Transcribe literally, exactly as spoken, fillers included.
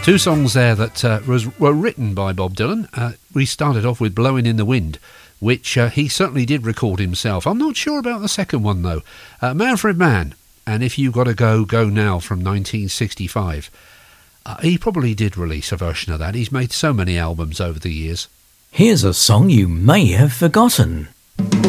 Two songs there that uh, was, were written by Bob Dylan. Uh, we started off with Blowing in the Wind, which uh, he certainly did record himself. I'm not sure about the second one, though. Uh, Manfred Mann, and If You Gotta Go, Go Now from nineteen sixty-five. Uh, he probably did release a version of that. He's made so many albums over the years. Here's a song you may have forgotten.